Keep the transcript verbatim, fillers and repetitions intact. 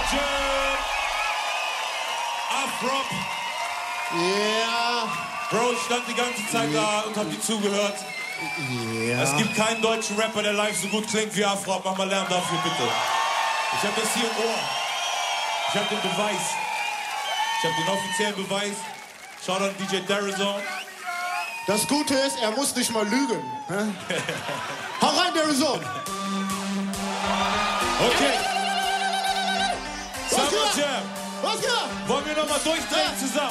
Jam. Afrop. Ja. Bro, ich stand die ganze Zeit da und hab dir zugehört. Ja. Es gibt keinen deutschen Rapper, der live so gut klingt wie Afrop. Mach mal Lärm dafür, bitte. Ich hab das hier im Ohr. Ich hab den Beweis. Ich hab den offiziellen Beweis. Schaut an D J Darizon. Das Gute ist, er muss nicht mal lügen. Hau rein, Darizon! Okay. Was Summer geht? Jam. Was geht? Wollen wir nochmal durchdrehen zusammen?